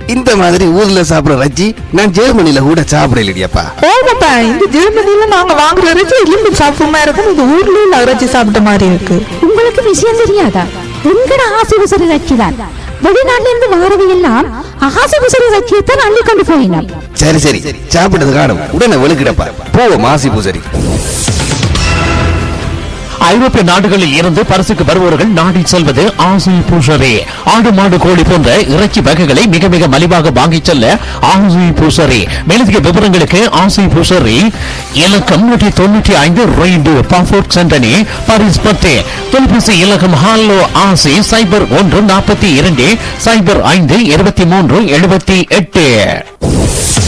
இந்த மாதிரி ஊர்ல சாப்பிடுற இறைச்சி நான் ஜெர்மனில கூட சாப்பிடலையப்பா. ஓமாப்பா, இந்த ஜெர்மனில நாங்க வாங்குற இறைச்சி எலும்பு சாப்பிடுமா இருக்கும், இந்த ஊர்ல உள்ள இறைச்சி சாப்பிட்ட மாதிரி இருக்கு. உங்களுக்கு விஷயம் தெரியாதா? உங்களோட ஆசை உசரி இறைச்சி தான் வெளிநாட்டுல இருந்து வாரவை எல்லாம் ஆசை உசரி இறைச்சியத்தான் அள்ளி கொண்டு போயினான். சரி சரி, சாப்பிட்டது காணும் உடனே வெளுக்கிடப்பா. போவோம் ஆசி பூசரி. ஐரோப்பிய நாடுகளில் இருந்து பரிசுக்கு வருபவர்கள் நாடி செல்வது ஆசி பூசரே. ஆடு மாடு கோழி போன்ற இறைச்சி வகைகளை மிக மிக மலிவாக வாங்கிச் செல்ல ஆசி பூசரே. மேலதிக விவரங்களுக்கு ஆசி பூசரி இலக்கம் 195 ரெய்டு பாஃபோர்ட் சென்டனி பாரிஸ் 10. தொலைபேசி இலக்கம் ஹாலோ ஆசி 0142 05 23 78.